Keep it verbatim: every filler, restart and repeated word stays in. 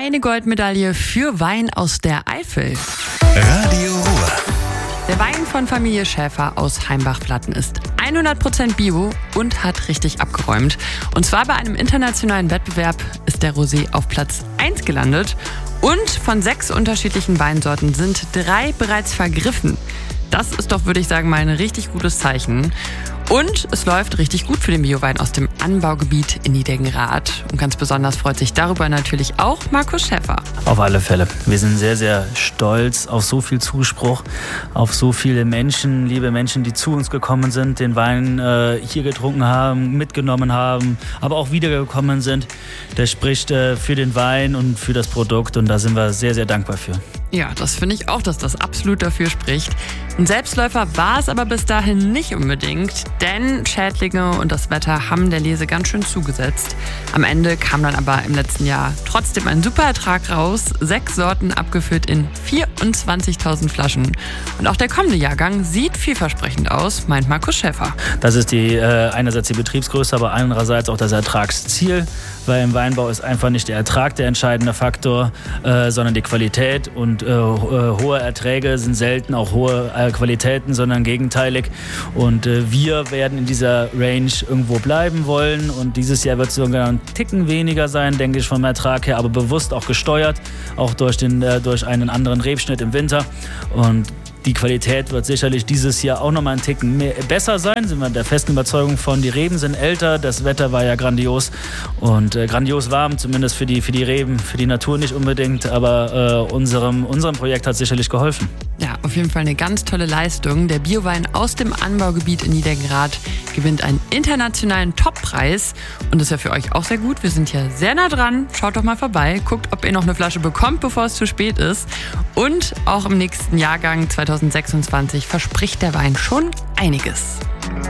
eine Goldmedaille für Wein aus der Eifel. Radio Ruhr. Der Wein von Familie Schäfer aus Heimbach-Platten ist hundert Prozent Bio und hat richtig abgeräumt. Und zwar bei einem internationalen Wettbewerb ist der Rosé auf Platz eins gelandet. Und von sechs unterschiedlichen Weinsorten sind drei bereits vergriffen. Das ist doch, würde ich sagen, mal ein richtig gutes Zeichen. Und es läuft richtig gut für den Biowein aus dem Anbaugebiet in Niedeggenrath. Und ganz besonders freut sich darüber natürlich auch Markus Schäfer. Auf alle Fälle. Wir sind sehr, sehr stolz auf so viel Zuspruch, auf so viele Menschen, liebe Menschen, die zu uns gekommen sind, den Wein äh, hier getrunken haben, mitgenommen haben, aber auch wiedergekommen sind. Der spricht äh, für den Wein und für das Produkt und da sind wir sehr, sehr dankbar für. Ja, das finde ich auch, dass das absolut dafür spricht. Ein Selbstläufer war es aber bis dahin nicht unbedingt, denn Schädlinge und das Wetter haben der Lese ganz schön zugesetzt. Am Ende kam dann aber im letzten Jahr trotzdem ein super Ertrag raus. Sechs Sorten abgefüllt in vierundzwanzigtausend Flaschen. Und auch der kommende Jahrgang sieht vielversprechend aus, meint Markus Schäfer. Das ist die, äh, einerseits die Betriebsgröße, aber andererseits auch das Ertragsziel, weil im Weinbau ist einfach nicht der Ertrag der entscheidende Faktor, äh, sondern die Qualität. Und äh, hohe Erträge sind selten auch hohe äh, Qualitäten, sondern gegenteilig. Und äh, wir werden in dieser Range irgendwo bleiben wollen. Und dieses Jahr wird es sogar einen Ticken weniger sein, denke ich, vom Ertrag her, aber bewusst auch gesteuert, auch durch, den, äh, durch einen anderen Rebschnitt im Winter. Und die Qualität wird sicherlich dieses Jahr auch noch mal einen Ticken mehr, besser sein, sind wir der festen Überzeugung von. Die Reben sind älter, das Wetter war ja grandios und äh, grandios warm, zumindest für die, für die Reben, für die Natur nicht unbedingt, aber äh, unserem, unserem Projekt hat sicherlich geholfen. Ja, auf jeden Fall eine ganz tolle Leistung. Der Biowein aus dem Anbaugebiet in Niedeggenrath gewinnt einen internationalen Toppreis und das ist ja für euch auch sehr gut. Wir sind ja sehr nah dran. Schaut doch mal vorbei, guckt, ob ihr noch eine Flasche bekommt, bevor es zu spät ist. Und auch im nächsten Jahrgang zweitausendsechsundzwanzig verspricht der Wein schon einiges.